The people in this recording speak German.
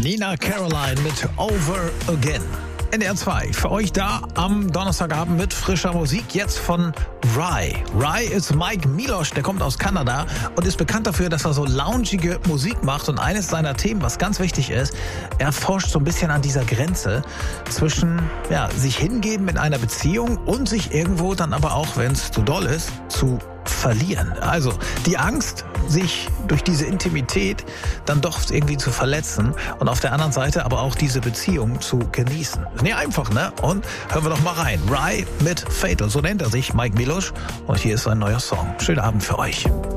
Nina Caroline mit Over Again. NDR 2 für euch da am Donnerstagabend mit frischer Musik, jetzt von Rye. Rye ist Mike Milosch, der kommt aus Kanada und ist bekannt dafür, dass er so loungige Musik macht. Und eines seiner Themen, was ganz wichtig ist, er forscht so ein bisschen an dieser Grenze zwischen sich hingeben in einer Beziehung und sich irgendwo dann aber auch, wenn es zu doll ist, zu verlieren. Also die Angst, sich durch diese Intimität dann doch irgendwie zu verletzen und auf der anderen Seite aber auch diese Beziehung zu genießen. Ist nicht einfach, ne? Und hören wir doch mal rein. Rye mit Fatal, so nennt er sich, Mike Milosch. Und hier ist ein neuer Song. Schönen Abend für euch.